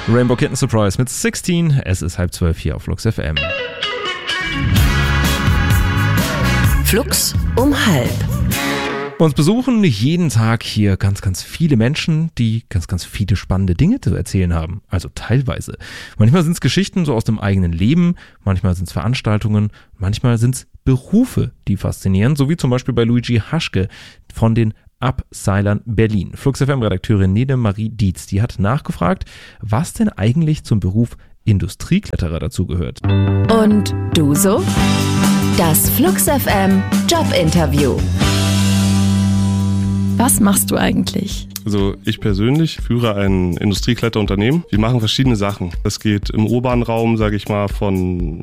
Rainbow Kitten Surprise mit 16. Es ist 11:30 hier auf Flux FM. Flux um 12:30. Uns besuchen jeden Tag hier ganz, ganz viele Menschen, die ganz, ganz viele spannende Dinge zu erzählen haben. Also teilweise. Manchmal sind es Geschichten so aus dem eigenen Leben, manchmal sind es Veranstaltungen, manchmal sind es Berufe, die faszinieren, so wie zum Beispiel bei Luigi Haschke von den Upsilern Berlin. Flux FM-Redakteurin Nede Marie Dietz, die hat nachgefragt, was denn eigentlich zum Beruf Industriekletterer dazugehört. Und du so? Das Flux FM Jobinterview. Was machst du eigentlich? Also ich persönlich führe ein Industriekletterunternehmen. Wir machen verschiedene Sachen. Das geht im urbanen Raum, sage ich mal, von